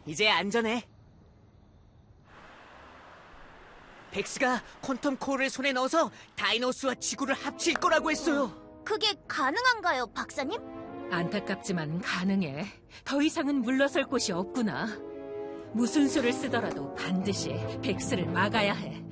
이제 안전해. 백스가 퀀텀 코어를 손에 넣어서 다이노스와 지구를 합칠 거라고 했어요. 그게 가능한가요, 박사님? 안타깝지만 가능해. 더 이상은 물러설 곳이 없구나. 무슨 수를 쓰더라도 반드시 백스를 막아야 해.